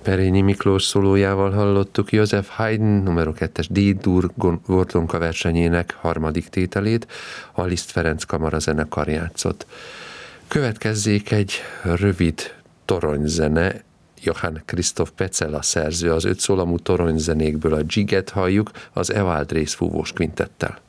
Perényi Miklós szólójával hallottuk Joseph Haydn nr. 2-es D-dur Gordonka versenyének harmadik tételét, a Liszt Ferenc kamarazenekar játszott. Következzék egy rövid toronyzene, Johann Christoph Petzela szerző, az 5 szólamú toronyzenékből a Giget halljuk az Evald Rész fúvós kvintettel.